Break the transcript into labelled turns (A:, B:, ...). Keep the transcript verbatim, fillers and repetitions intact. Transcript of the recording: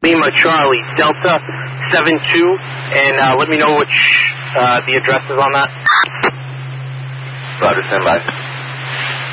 A: Lima Charlie Delta seven two, and uh, let me know which uh, the address is on that.
B: Roger, stand by.